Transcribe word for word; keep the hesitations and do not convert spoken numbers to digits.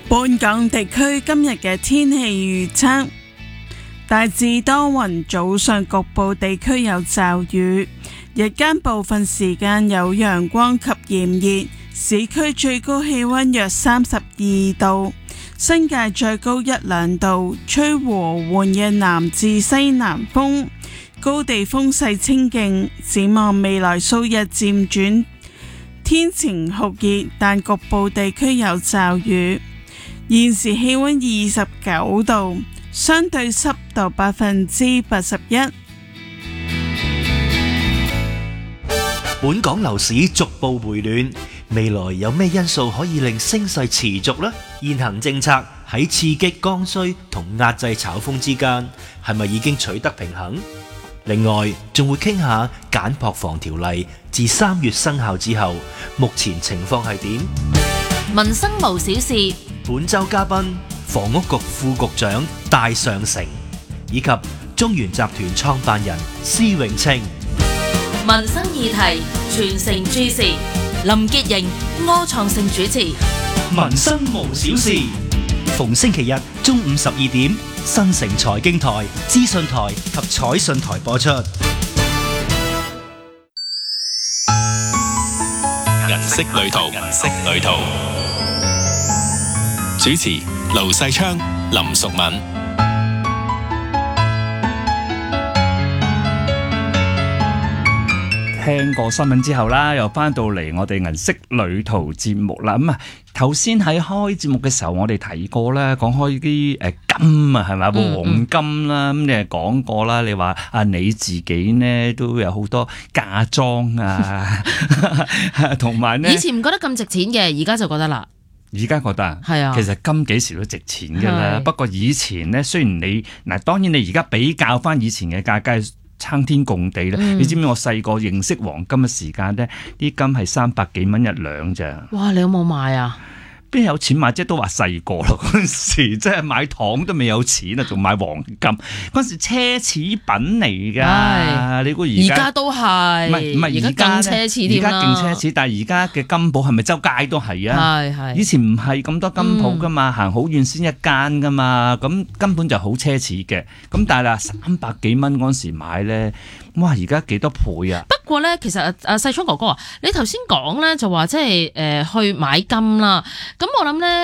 本港地區今日嘅天氣預測，大致多雲，早上局部地區有驟雨，日間部分時間有陽光及炎熱，市區最高氣溫約三十二度，新界最高一兩度，吹和緩嘅南至西南風，高地風勢清勁。展望未來數日漸轉天晴酷熱，但局部地區有驟雨。現時氣溫二十九度，相對濕度百分之八十一。 本港樓市逐步回暖，未來有咩因素可以令升勢持續呢？現行政策喺刺激剛需同壓制炒風之間，係咪已經取得平衡？另外，仲會傾下簡樸房條例自三月生效之後，目前情況係點？ 民生無小事。 本周嘉賓，房屋局副局長戴尚誠，以及中原集團創辦人施永青。 民生議題全城注視，林潔瑩、柯創盛主持。 民生無小事，逢星期日中午十二點，新城財經台、資訊台及彩訊台播出。 銀色旅途，銀色旅途。主持盧世昌、林淑敏。 聽過新聞之後啦，又翻到嚟我哋銀色旅途節目啦。咁啊，頭先喺開節目嘅時候，我哋提過啦，講開啲誒金啊，係咪黃金啦？咁、嗯嗯、你係講過啦，你話啊你自己呢都有好多嫁妝啊，同埋呢， 以前唔覺得咁值錢嘅，而家就覺得啦。 而家覺得係啊，其實金幾時都值錢㗎啦。不過以前呢，雖然你嗱，當然你而家比較翻以前嘅價格，撐天共地咧。嗯、你知唔知我細個認識黃金嘅時間咧，啲金係三百幾蚊一兩咋？哇！ 你有冇買啊？ 邊有錢買啫？都話細個咯，嗰陣時即係買糖都未有錢啊，仲買黃金。嗰陣時奢侈品嚟㗎，唉你估而家？而家都係，唔係唔係而家更奢侈添啦。而家勁奢侈，但係而家嘅金鋪係咪周街都係啊？係係。以前唔係咁多金鋪㗎嘛，行好遠先一間㗎嘛，咁根本就好奢侈嘅。咁但係啦，三百幾蚊嗰陣時買咧，哇！而家幾多倍啊？不過咧，其實阿阿世聰哥哥啊，你頭先講咧就話即係誒去買金啦。咁我諗咧。